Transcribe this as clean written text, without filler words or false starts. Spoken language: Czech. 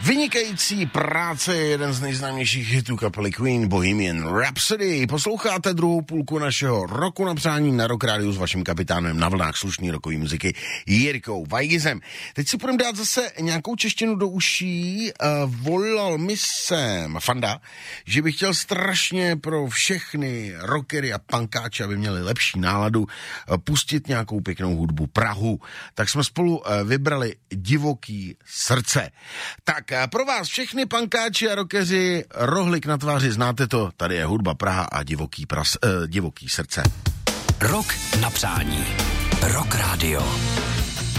Vynikající práce je jeden z nejznámějších hitů kapely Queen, Bohemian Rhapsody. Posloucháte druhou půlku našeho roku na přání na Rock Rádiu s vaším kapitánem na vlnách slušný rokový muziky Jirkou Weigizem. Teď si budeme dát zase nějakou češtinu do uší. Volal mi sem Fanda, že bych chtěl strašně pro všechny rockery a punkáče, aby měli lepší náladu, pustit nějakou pěknou hudbu Prahu. Tak jsme spolu vybrali Divoký srdce. Tak pro vás všechny punkáči a rockeři, rohlik na tváři, znáte to, tady je hudba Praha a Divoký srdce. Rok na přání. Rock Radio.